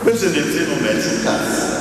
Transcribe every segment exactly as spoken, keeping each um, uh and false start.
Bitte nehmen Sie einen Moment Platz.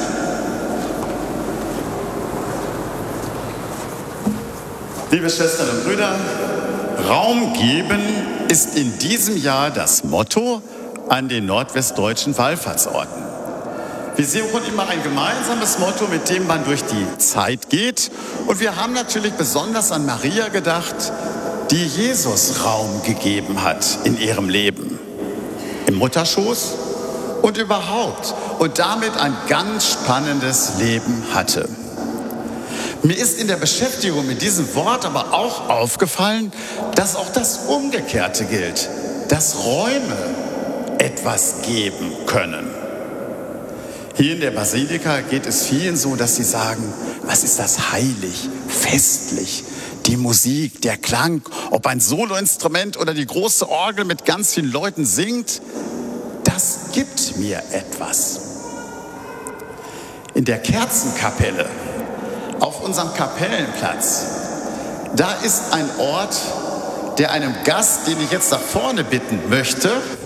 Liebe Schwestern und Brüder, Raum geben ist in diesem Jahr das Motto an den nordwestdeutschen Wallfahrtsorten. Wir suchen immer ein gemeinsames Motto, mit dem man durch die Zeit geht. Und wir haben natürlich besonders an Maria gedacht, die Jesus Raum gegeben hat in ihrem Leben. Im Mutterschoß und überhaupt. Und damit ein ganz spannendes Leben hatte. Mir ist in der Beschäftigung mit diesem Wort aber auch aufgefallen, dass auch das Umgekehrte gilt, dass Räume etwas geben können. Hier in der Basilika geht es vielen so, dass sie sagen, was ist das heilig, festlich, die Musik, der Klang, ob ein Soloinstrument oder die große Orgel mit ganz vielen Leuten singt, das gibt mir etwas. In der Kerzenkapelle, auf unserem Kapellenplatz, da ist ein Ort, der einem Gast, den ich jetzt nach vorne bitten möchte,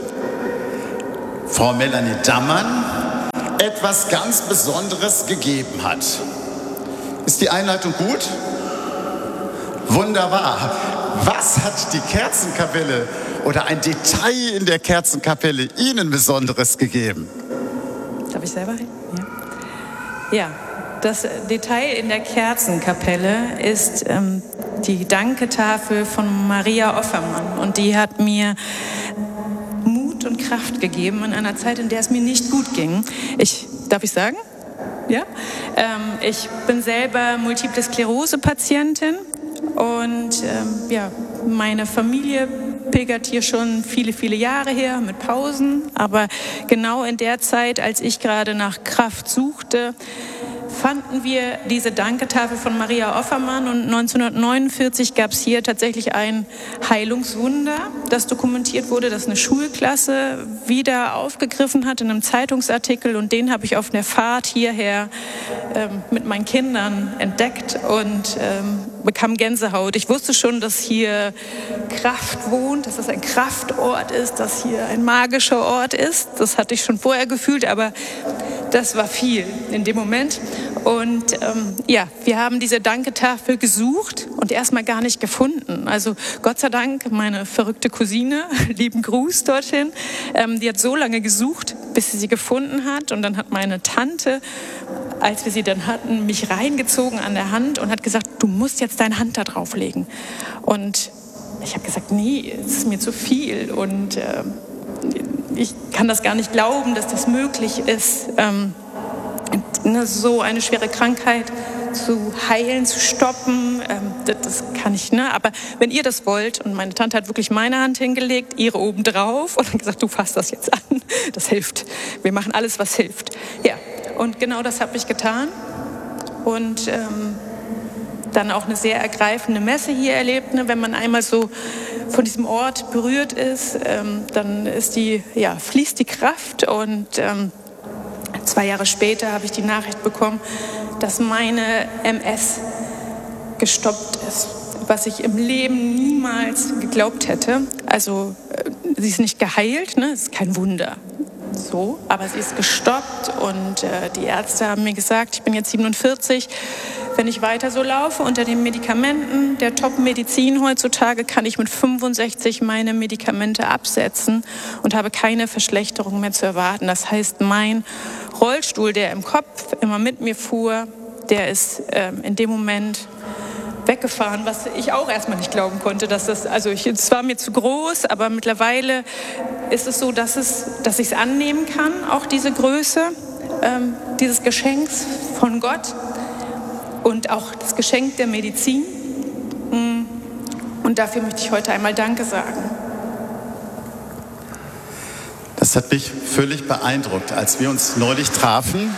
Frau Melanie Dammann, etwas ganz Besonderes gegeben hat. Ist die Einleitung gut? Wunderbar. Was hat die Kerzenkapelle oder ein Detail in der Kerzenkapelle Ihnen Besonderes gegeben? Darf ich selber reden? Ja. Ja. Das Detail in der Kerzenkapelle ist ähm, die Danketafel von Maria Offermann. Und die hat mir Mut und Kraft gegeben in einer Zeit, in der es mir nicht gut ging. Ich, darf ich sagen? Ja? Ähm, ich bin selber Multiple Sklerose-Patientin und ähm, ja, meine Familie pilgert hier schon viele, viele Jahre her mit Pausen. Aber genau in der Zeit, als ich gerade nach Kraft suchte, fanden wir diese Danketafel von Maria Offermann und neunzehnhundertneunundvierzig gab es hier tatsächlich ein Heilungswunder, das dokumentiert wurde, das eine Schulklasse wieder aufgegriffen hat in einem Zeitungsartikel und den habe ich auf der Fahrt hierher ähm, mit meinen Kindern entdeckt und ähm, bekam Gänsehaut. Ich wusste schon, dass hier Kraft wohnt, dass es ein Kraftort ist, dass hier ein magischer Ort ist. Das hatte ich schon vorher gefühlt, aber das war viel in dem Moment. Und ähm, ja, wir haben diese Danketafel gesucht und erstmal gar nicht gefunden. Also Gott sei Dank, meine verrückte Cousine, lieben Gruß dorthin, ähm, die hat so lange gesucht, bis sie sie gefunden hat. Und dann hat meine Tante, als wir sie dann hatten, mich reingezogen an der Hand und hat gesagt, du musst jetzt deine Hand da drauf legen. Und ich habe gesagt, nee, es ist mir zu viel und äh, ich kann das gar nicht glauben, dass das möglich ist, ähm, ne, so eine schwere Krankheit zu heilen, zu stoppen. Ähm, das, das kann ich, ne? Aber wenn ihr das wollt, und meine Tante hat wirklich meine Hand hingelegt, ihre oben drauf und hat gesagt, du fasst das jetzt an, das hilft. Wir machen alles, was hilft. Ja, und genau das habe ich getan und ähm, dann auch eine sehr ergreifende Messe hier erlebt. Ne? Wenn man einmal so von diesem Ort berührt ist, ähm, dann ist die, ja, fließt die Kraft. Und ähm, zwei Jahre später habe ich die Nachricht bekommen, dass meine M S gestoppt ist, was ich im Leben niemals geglaubt hätte. Also äh, sie ist nicht geheilt, ne? Das ist kein Wunder. So, aber sie ist gestoppt und äh, die Ärzte haben mir gesagt, ich bin jetzt siebenundvierzig, wenn ich weiter so laufe unter den Medikamenten der Top-Medizin heutzutage, kann ich mit fünfundsechzig meine Medikamente absetzen und habe keine Verschlechterung mehr zu erwarten. Das heißt, mein Rollstuhl, der im Kopf immer mit mir fuhr, der ist ähm, in dem Moment weggefahren, was ich auch erstmal nicht glauben konnte, dass das, also ich, es war mir zu groß, aber mittlerweile ist es so, dass es, dass ich es annehmen kann, auch diese Größe ähm, dieses Geschenks von Gott und auch das Geschenk der Medizin. Und dafür möchte ich heute einmal Danke sagen. Das hat mich völlig beeindruckt, als wir uns neulich trafen.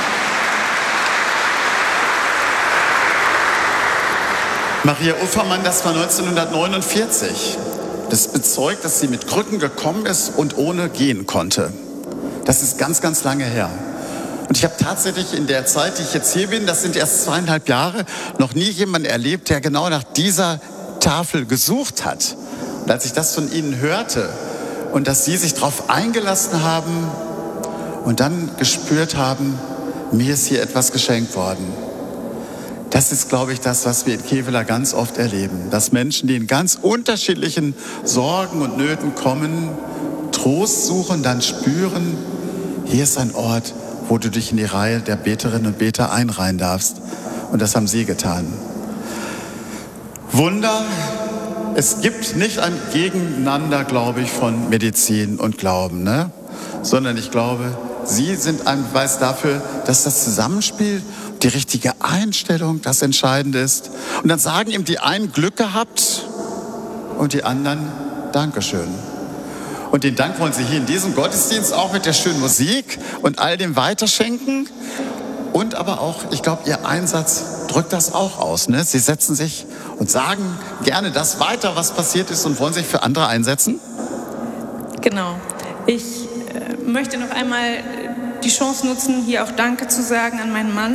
Maria Offermann, das war neunzehnhundertneunundvierzig. Das bezeugt, dass sie mit Krücken gekommen ist und ohne gehen konnte. Das ist ganz, ganz lange her. Und ich habe tatsächlich in der Zeit, die ich jetzt hier bin, das sind erst zweieinhalb Jahre, noch nie jemanden erlebt, der genau nach dieser Tafel gesucht hat. Und als ich das von Ihnen hörte und dass Sie sich darauf eingelassen haben und dann gespürt haben, mir ist hier etwas geschenkt worden. Das ist, glaube ich, das, was wir in Kevela ganz oft erleben. Dass Menschen, die in ganz unterschiedlichen Sorgen und Nöten kommen, Trost suchen, dann spüren, hier ist ein Ort, wo du dich in die Reihe der Beterinnen und Beter einreihen darfst. Und das haben sie getan. Wunder, es gibt nicht ein Gegeneinander, glaube ich, von Medizin und Glauben, ne? Sondern ich glaube, sie sind ein Beweis dafür, dass das Zusammenspiel, die richtige Einstellung das Entscheidende ist. Und dann sagen ihm die einen Glück gehabt und die anderen Dankeschön. Und den Dank wollen sie hier in diesem Gottesdienst auch mit der schönen Musik und all dem weiterschenken. Und aber auch, ich glaube, ihr Einsatz drückt das auch aus, ne? Sie setzen sich und sagen gerne das weiter, was passiert ist, und wollen sich für andere einsetzen. Genau. Ich äh, möchte noch einmal die Chance nutzen, hier auch Danke zu sagen an meinen Mann,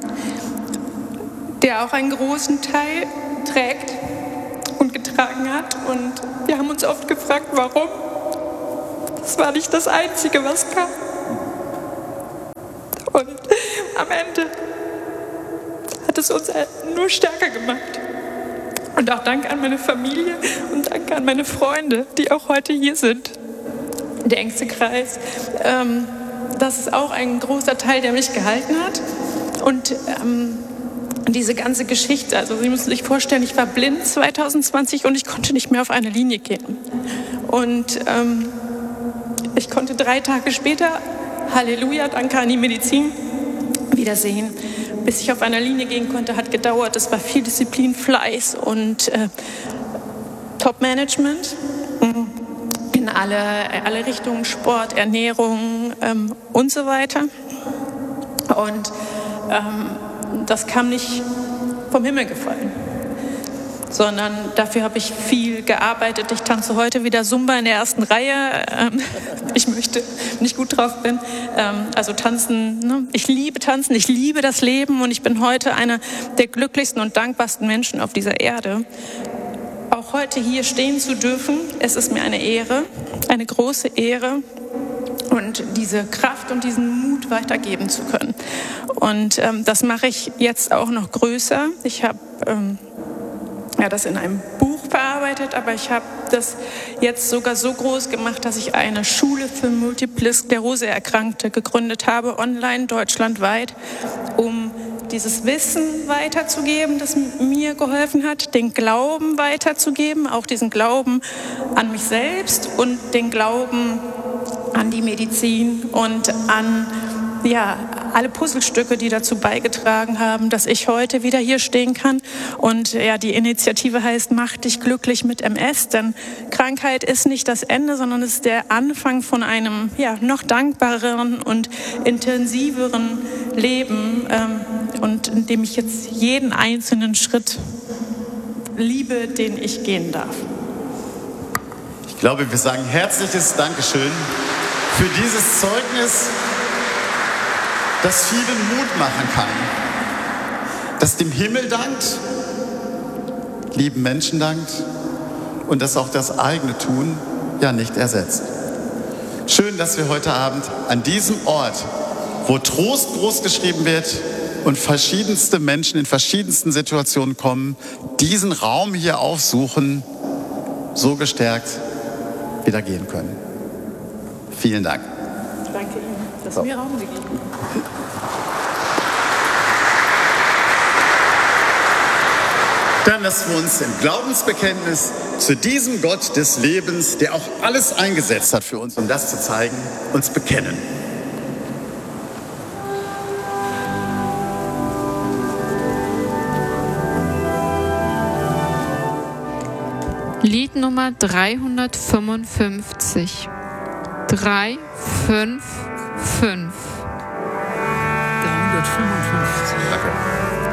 der auch einen großen Teil trägt und getragen hat. Und wir haben uns oft gefragt, warum. Das war nicht das Einzige, was kam. Und am Ende hat es uns nur stärker gemacht. Und auch Danke an meine Familie und Danke an meine Freunde, die auch heute hier sind. Der engste Kreis. Ähm, das ist auch ein großer Teil, der mich gehalten hat. Und ähm, diese ganze Geschichte, also Sie müssen sich vorstellen, ich war blind zwanzig zwanzig und ich konnte nicht mehr auf eine Linie gehen. Und ähm, ich konnte drei Tage später, Halleluja, danke an die Medizin, wieder sehen. Bis ich auf einer Linie gehen konnte, hat gedauert. Es war viel Disziplin, Fleiß und äh, Top-Management in alle, alle Richtungen, Sport, Ernährung ähm, und so weiter. Und ähm, das kam nicht vom Himmel gefallen, sondern dafür habe ich viel gearbeitet. Ich tanze heute wieder Zumba in der ersten Reihe. Ähm, ich möchte, wenn ich gut drauf bin. Ähm, also tanzen, ne? Ich liebe tanzen, ich liebe das Leben und ich bin heute einer der glücklichsten und dankbarsten Menschen auf dieser Erde. Auch heute hier stehen zu dürfen, es ist mir eine Ehre, eine große Ehre. Und diese Kraft und diesen Mut weitergeben zu können. Und ähm, das mache ich jetzt auch noch größer. Ich habe ähm, ja, das in einem Buch verarbeitet, aber ich habe das jetzt sogar so groß gemacht, dass ich eine Schule für Multiple Sklerose-Erkrankte gegründet habe, online, deutschlandweit, um dieses Wissen weiterzugeben, das mir geholfen hat, den Glauben weiterzugeben, auch diesen Glauben an mich selbst und den Glauben an die Medizin und an ja, alle Puzzlestücke, die dazu beigetragen haben, dass ich heute wieder hier stehen kann. Und ja, die Initiative heißt Mach dich glücklich mit M S, denn Krankheit ist nicht das Ende, sondern es ist der Anfang von einem ja, noch dankbareren und intensiveren Leben, ähm, und in dem ich jetzt jeden einzelnen Schritt liebe, den ich gehen darf. Ich glaube, wir sagen herzliches Dankeschön für dieses Zeugnis, das vielen Mut machen kann, das dem Himmel dankt, lieben Menschen dankt und das auch das eigene Tun ja nicht ersetzt. Schön, dass wir heute Abend an diesem Ort, wo Trost groß geschrieben wird und verschiedenste Menschen in verschiedensten Situationen kommen, diesen Raum hier aufsuchen, so gestärkt wieder gehen können. Vielen Dank. Danke Ihnen, dass So. Sie mir Raum gegeben haben. Dann lassen wir uns im Glaubensbekenntnis zu diesem Gott des Lebens, der auch alles eingesetzt hat für uns, um das zu zeigen, uns bekennen. Lied Nummer dreihundertfünfundfünfzig. drei fünf fünf. dreihundertfünfundfünfzig. Danke.